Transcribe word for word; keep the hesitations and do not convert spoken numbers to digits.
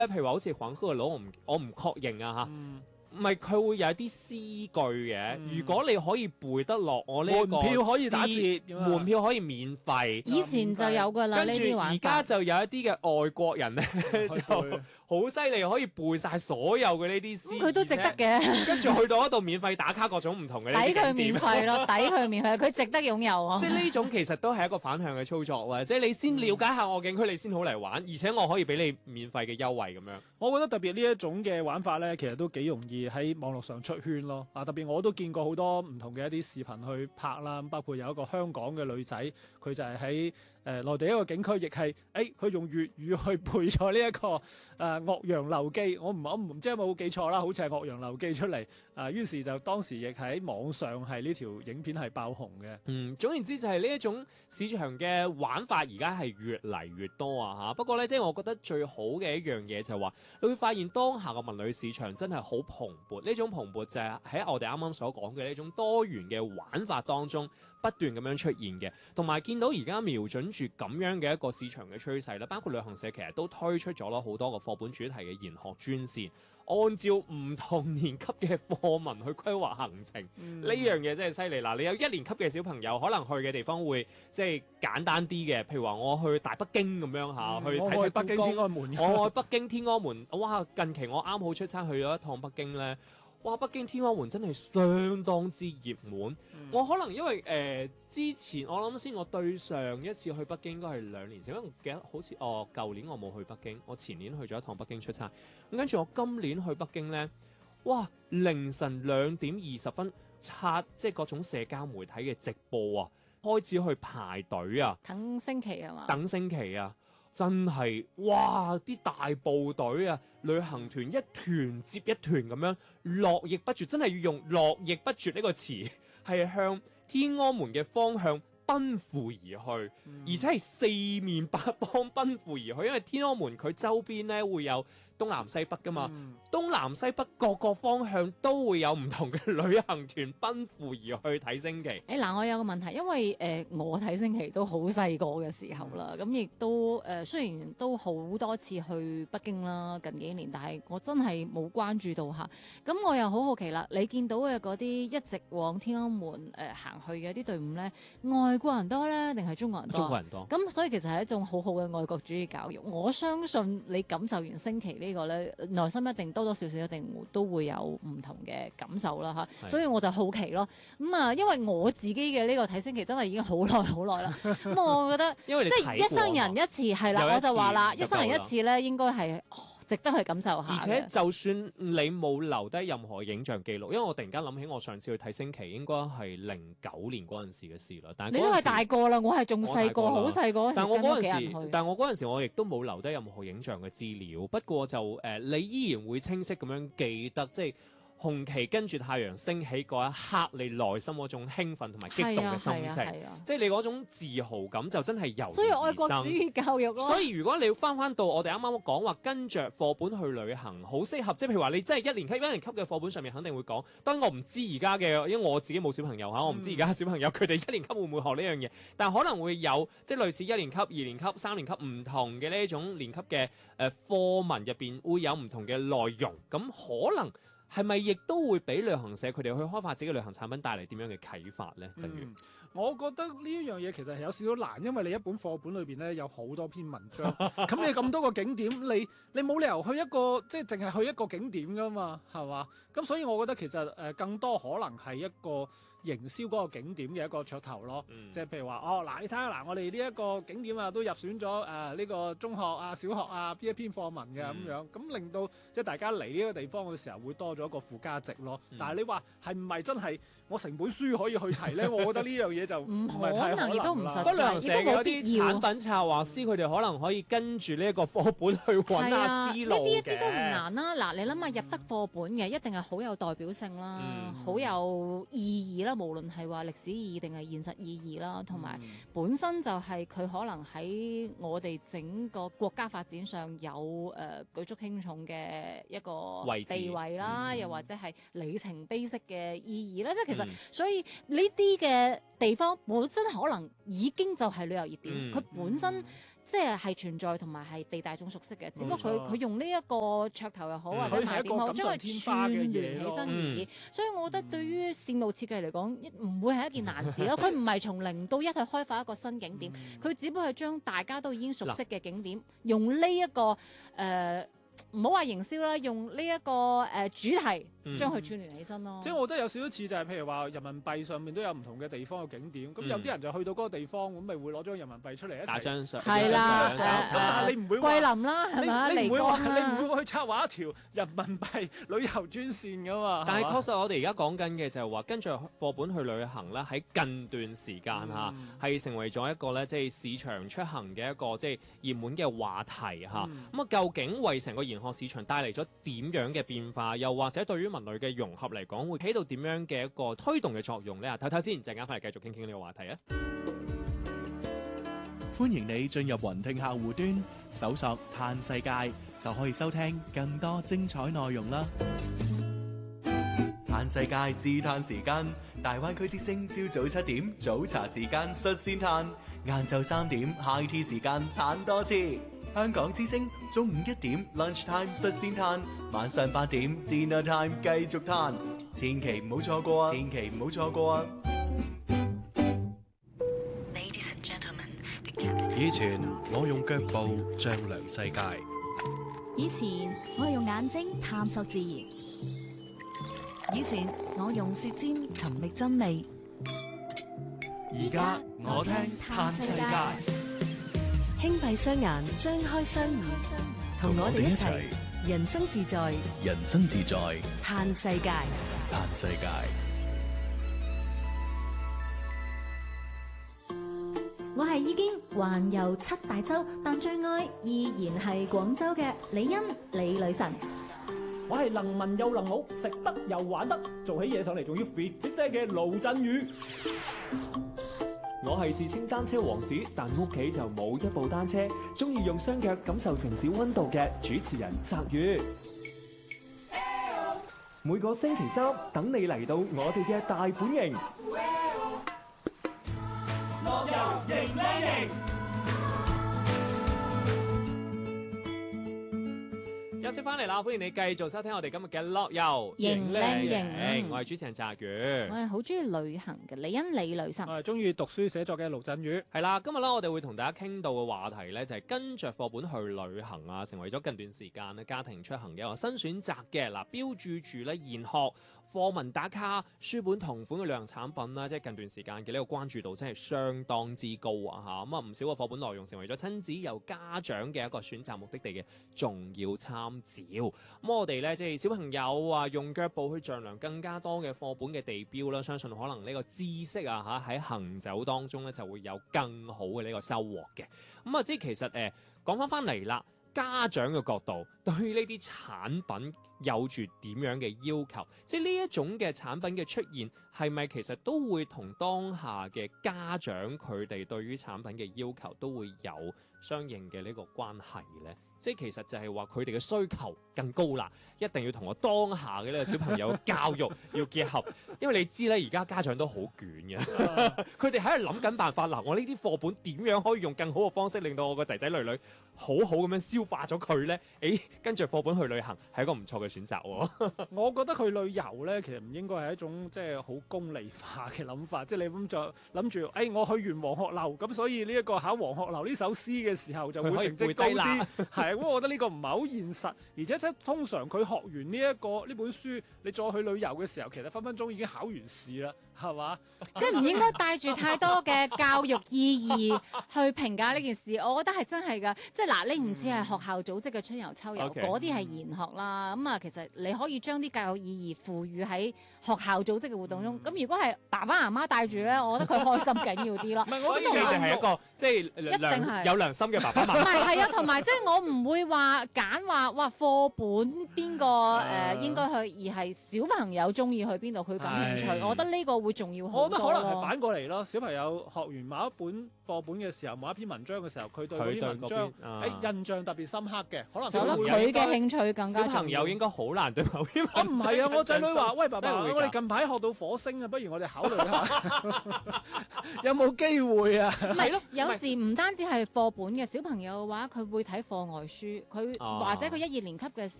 譬如話好似黃鶴樓，我唔我唔確認啊嚇。 嗯唔係佢會有啲詩句嘅，嗯、如果你可以背得落我呢個門票可以打折， 門票可以免費。 以前就有㗎啦，呢啲玩法。 跟住而家就有一啲嘅外國人咧，就好犀利，可以背晒所有嘅呢啲詩。 佢都值得嘅。 跟住去到嗰度免費打卡各種唔同嘅呢啲景點。 抵佢免費咯，抵佢免費，佢值得擁有啊！ 即係呢種其實都係一個反向嘅操作喎，即係你先了解下我景區，你先好嚟玩，而且我可以俾你免費嘅優惠咁樣。 我覺得特別呢一種嘅玩法咧，其實都幾容易喺網絡上出圈咯。啊，特別我都見過好多唔同嘅一啲視頻去拍啦，包括有一個香港嘅女仔，佢就係喺誒內地一個景區，亦係誒佢用粵語去背咗呢一個誒、呃《岳陽樓記》，我唔我唔知有冇記錯啦，好似係《岳陽樓記》出嚟。啊，於是就當時亦喺網上係呢條影片係爆紅嘅。 嗯，總言之就係呢一種市場嘅玩法，而家係越嚟越多啊嚇。不過咧，即係我覺得最好嘅一樣嘢就係話，你會發現當下嘅文旅市場真係好蓬勃。呢種蓬勃就係喺我哋啱啱所講嘅呢種多元嘅玩法當中不斷咁樣出現嘅，同埋見到而家瞄準住咁樣嘅一個市場嘅趨勢啦。包括旅行社其實都推出咗咯好多個課本主題嘅研學專線，按照唔同年級嘅課文去規劃行程。呢、嗯、樣嘢真係犀利。嗱，你有一年級嘅小朋友可能去嘅地方會即係簡單啲嘅，譬如話我去大北京咁樣嚇，嗯、去睇睇北京天安門。 我去北京天安門，哇！近期我啱好出差去咗一趟北京咧。哇！北京天安門真係相當之熱門。嗯、我可能因為誒、呃、之前我諗先，我對上一次去北京應該係兩年前，因為我記得好似哦舊年我冇去北京，我前年去咗一趟北京出差。咁跟住我今年去北京咧，哇！凌晨兩點二十分刷即係各種社交媒體嘅直播啊，開始去排隊啊， 等升旗係嘛？ 等升旗啊！真係哇！啲大部隊啊，旅行團一團接一團咁樣絡繹不絕，真係要用絡繹不絕呢個詞，係向天安門嘅方向奔赴而去，嗯、而且係四面八方奔赴而去，因為天安門佢周邊咧會有東南西北噶嘛，嗯、東南西北各個方向都會有唔同嘅旅行團奔赴而去睇升旗。誒嗱、欸，我有個問題，因為誒、呃、我睇升旗都好細個嘅時候啦，咁亦、嗯、都誒、呃、雖然都好多次去北京啦，近幾年，但係我真係冇關注到下。咁我又好好奇啦，你見到嘅嗰啲一直往天安門誒、呃、行去嘅啲隊伍咧，外國人多咧，定係中國人多？ 中國人多。 咁所以其實係一種好好嘅愛國主義教育。我相信你感受完升旗呢個咧，內心一定多多少少一定都會有唔同嘅感受啦嚇。所以我就好奇咯。咁啊，因為我自己嘅呢個睇升旗真係已經好耐好耐啦。咁我覺得， 因為你即係一生人一次係啦，我就話啦，一生人一次咧，應該係。值得去感受下， 而且就算你冇留低任何影像記錄，因為我突然間諗起我上次去睇升旗應該係零九年嗰陣時嘅事啦。但係你都係大個啦，我係仲細個，好細個。 但我嗰陣時，但我嗰陣時我亦都冇留低任何影像嘅資料。不過就誒、呃，你依然會清晰咁樣記得，即係。紅旗跟住太陽升起嗰一刻，你內心嗰種興奮同埋激動嘅心情， 啊啊啊、 即係你嗰種自豪感就真係由所以愛國主義教育咯。 所以如果你要翻翻到我哋啱啱講話跟着課本去旅行，好適合。即係譬如話你真係一年級一年級嘅課本上面肯定會講。當然我唔知而家嘅，因為我自己冇小朋友嚇，我唔知而家小朋友佢哋一年級會唔會學呢樣嘢，但可能會有即係類似一年級、二年級、三年級唔同嘅呢種年級嘅誒課文入邊會有唔同嘅內容，咁可能。係咪亦都會俾旅行社佢哋去開發自己嘅旅行產品帶嚟點樣嘅啟發咧？正如、 嗯，我覺得呢一樣嘢其實係有少少難，因為你一本課本裏邊咧有好多篇文章，咁你咁多個景點，你你冇理由去一個即係淨係去一個景點噶嘛，係嘛？咁所以我覺得其實誒、呃、更多可能係一個營銷嗰個景點嘅一個噱頭咯，嗯、即係譬如話哦嗱，你睇下嗱，我哋呢一個景點啊都入選咗誒呢個中學啊、小學啊邊一篇課文嘅咁、嗯、樣，咁令到即係大家嚟呢個地方嘅時候會多咗一個附加值咯。嗯、但係你話係唔係真係我成本書可以去齊咧？我覺得呢樣嘢就唔係太可能，亦都唔實際， 旅行社嘅啲產品策劃師佢哋可能可以跟住呢一個課本去揾下思路嘅。呢啲、啊、一啲都唔難啦。嗱，你諗下入得課本嘅一定係好有代表性啦，好、嗯、有意義啦。無論係話歷史意義定係現實意義啦，同埋本身就係佢可能喺我哋整個國家發展上有誒、呃、舉足輕重嘅一個地位啦，嗯、又或者係里程碑式嘅意義啦。即係、嗯、其實，所以呢啲嘅地方本身可能已經就係旅遊熱點，佢、嗯、本身即係係存在同埋係被大眾熟悉嘅，只不過佢冇錯佢用呢一個噱頭又好， 嗯或者賣點好， 佢係一個錦上將佢添花嘅串聯嘢咯起身而已。 嗯所以我覺得對於線路設計嚟講，唔會係一件難事咯。佢唔係從零到一去開發一個新景點，佢只不過係將大家都已經熟悉嘅景點，用呢、這、一個誒。呃唔好話營銷啦，用呢、這、一個誒、呃、主題將佢串聯起身咯。 即係我覺得有少少似就係譬如話人民幣上面都有唔同嘅地方嘅景點，咁、 嗯有啲人就去到嗰個地方，咁咪會攞張人民幣出嚟一齊打張相， 係啦影張相誒咁但係你唔會話桂林啦，係咪啊？ 你你唔會話漓江啦你唔會去策劃一條人民幣旅遊專線噶嘛？ 但係嘛確實我哋而家講緊嘅就係話，跟住課本去旅行咧，喺近段時間嚇嗯係成為咗一個咧，即係市場出行嘅一個即係熱門嘅話題嚇。 嗯咁啊，究竟為成個研學市場帶嚟咗點樣嘅變化？又或者對於文旅嘅融合嚟講，會起到點樣嘅一個推動嘅作用咧？睇睇先，陣間翻嚟繼續傾傾呢個話題啊！ 歡迎你進入雲聽客戶端，搜索「嘆世界」就可以收聽更多精彩內容啦！嘆世界自嘆時間，大灣區之聲朝早七點早茶時間率先嘆，晏晝三點 high tea 時間嘆多次。香港之聲中午一點 lunch time 率先嘆，晚上八點 dinner time 繼續嘆，千祈唔好錯過啊！千祈唔好錯過啊！ 以前我用腳步丈量世界， 以前我係用眼睛探索自然，以前我用舌尖尋覓真味， 而家我聽嘆世界。 輕閉雙眼，張開雙耳，同我哋一齊人生自在， 人生自在， 嘆世界。 嘆世界。 我係已經環遊七大洲，但最愛依然係廣州嘅李欣李女神。 我係能文又能武，食得又玩得，做起嘢上嚟仲要 fit fit 聲嘅盧振宇。我係自稱單車王子，但屋企就冇一部單車，中意用雙腳感受城市溫度嘅主持人澤宇。每個星期三等你嚟到我哋嘅大本營，樂遊型靚型。 休息翻嚟啦，歡迎你繼續收聽我哋今日嘅樂遊型靚型我係主持人澤宇。 我係好中意旅行嘅李欣李女神。 我係中意讀書寫作嘅盧振宇。 係啦，今日咧我哋會同大家傾到嘅話題咧，就係跟着課本去旅行啊，成為咗近段時間咧家庭出行嘅一個新選擇嘅。嗱，標注住咧研學課文打卡、書本同款嘅旅行產品啦，即係近段時間嘅呢個關注度真係相當之高啊！嚇咁啊，唔少嘅課本內容成為咗親子由家長嘅一個選擇目的地嘅重要參照。咁我哋咧即係小朋友啊，用腳步去丈量更加多嘅課本嘅地標啦，相信可能呢個知識啊嚇喺行走當中咧就會有更好嘅呢個收穫嘅。咁啊，即係其實誒講翻翻嚟啦。家長嘅角度對於呢啲產品有住點樣嘅要求？即係呢一種嘅產品嘅出現，係咪其實都會同當下嘅家長佢哋對於產品嘅要求都會有相應嘅呢個關係呢？即係其實就係話佢哋嘅需求更高啦，一定要同我當下嘅呢個小朋友教育要結合，因為你知咧，而家家長都好捲嘅，佢哋喺度諗緊辦法。嗱，我呢啲課本點樣可以用更好嘅方式，令到我個仔仔女女好好咁樣消化咗佢咧？誒，跟住課本去旅行係一個唔錯嘅選擇喎。 我覺得去旅遊咧，其實唔應該係一種即係好功利化嘅諗法，即係你咁就諗住，誒、哎、我去完黃鶴樓，咁所以呢一個考黃鶴樓呢首詩嘅時候就會成績高啲，係，咁我覺得呢個唔係好現實，而且即係通常佢學完呢、這、一個呢本書，你再去旅遊嘅時候，其實分分鐘已經考完試啦，係嘛？ 即係唔應該帶住太多嘅教育意義去評價呢件事，我覺得係真係㗎。即係嗱，你唔似係學校組織嘅春遊秋遊，嗰啲係研學啦。咁啊，其實你可以將啲教育意義賦予喺學校組織嘅活動中。咁、嗯、如果係爸爸媽媽帶住咧，我覺得佢開心緊要啲咯。 所以你哋係一個即係、就是、良有良心嘅爸爸媽媽。 唔係係啊，同埋即係我唔唔會話揀話哇課本邊個誒應該去，而係小朋友中意去邊度，佢感興趣。 係我覺得呢個會重要好我覺多得可能係咯。 反過嚟咯，小朋友學完某一本課本嘅時候，某一篇文章嘅時候，佢對嗰佢對嗰啲文章邊啊誒印象特別深刻嘅，可能我覺得小朋友佢應該嘅興趣更加小朋友應該好難對某啲啊唔係啊！我仔女話：喂，爸爸， 真係會㗎我哋近排學到火星啊，不如我哋考慮下，有冇機會啊？ 唔係係咯， 有時唔單止係課本嘅小朋友嘅話，佢會睇課外書，佢哦或者佢一二年級嘅